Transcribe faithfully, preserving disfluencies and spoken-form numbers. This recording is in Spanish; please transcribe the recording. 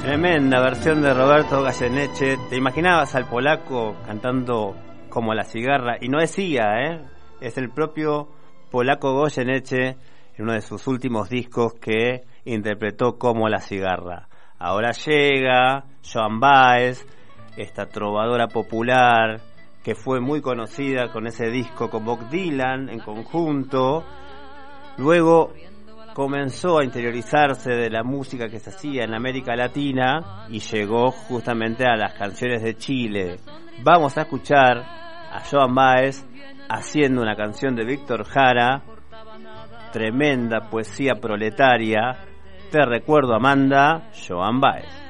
Tremenda versión de Roberto Goyeneche. ¿Te imaginabas al polaco cantando como La Cigarra? Y no decía, ¿eh? Es el propio polaco Goyeneche en uno de sus últimos discos que interpretó como La Cigarra. Ahora llega Joan Baez, esta trovadora popular que fue muy conocida con ese disco con Bob Dylan en conjunto. Luego comenzó a interiorizarse de la música que se hacía en América Latina y llegó justamente a las canciones de Chile. Vamos a escuchar a Joan Baez haciendo una canción de Víctor Jara, tremenda poesía proletaria. Te recuerdo, Amanda, Joan Baez.